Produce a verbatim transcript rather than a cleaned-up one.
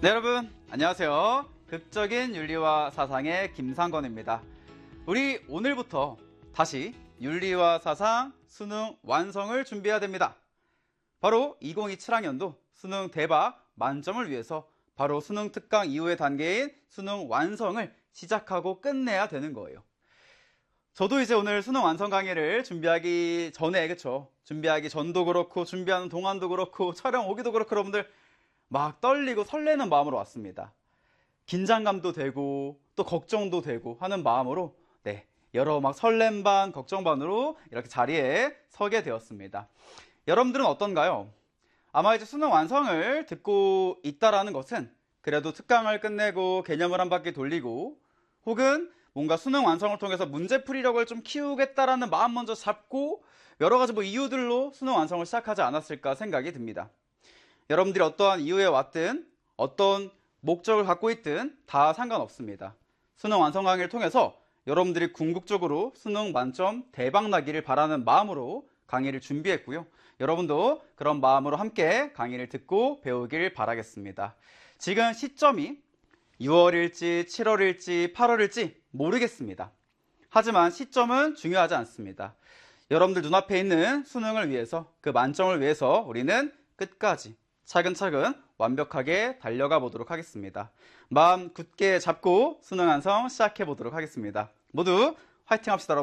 네, 여러분 안녕하세요. 극적인 윤리와 사상의 김상건입니다. 우리 오늘부터 다시 윤리와 사상 수능 완성을 준비해야 됩니다. 바로 이천이십칠 학년도 수능 대박 만점을 위해서 바로 수능 특강 이후의 단계인 수능 완성을 시작하고 끝내야 되는 거예요. 저도 이제 오늘 수능 완성 강의를 준비하기 전에, 그쵸? 준비하기 전도 그렇고, 준비하는 동안도 그렇고, 촬영 오기도 그렇고, 여러분들 막 떨리고 설레는 마음으로 왔습니다. 긴장감도 되고, 또 걱정도 되고 하는 마음으로, 네, 여러 막 설렘 반, 걱정 반으로 이렇게 자리에 서게 되었습니다. 여러분들은 어떤가요? 아마 이제 수능 완성을 듣고 있다라는 것은 그래도 특강을 끝내고 개념을 한 바퀴 돌리고, 혹은 뭔가 수능 완성을 통해서 문제풀이력을 좀 키우겠다라는 마음 먼저 잡고 여러 가지 뭐 이유들로 수능 완성을 시작하지 않았을까 생각이 듭니다. 여러분들이 어떠한 이유에 왔든 어떤 목적을 갖고 있든 다 상관없습니다. 수능 완성 강의를 통해서 여러분들이 궁극적으로 수능 만점 대박 나기를 바라는 마음으로 강의를 준비했고요. 여러분도 그런 마음으로 함께 강의를 듣고 배우길 바라겠습니다. 지금 시점이 유월일지 칠월일지 팔월일지 모르겠습니다. 하지만 시점은 중요하지 않습니다. 여러분들 눈앞에 있는 수능을 위해서, 그 만점을 위해서 우리는 끝까지 차근차근 완벽하게 달려가 보도록 하겠습니다. 마음 굳게 잡고 수능 완성 시작해 보도록 하겠습니다. 모두 화이팅 합시다, 여러분.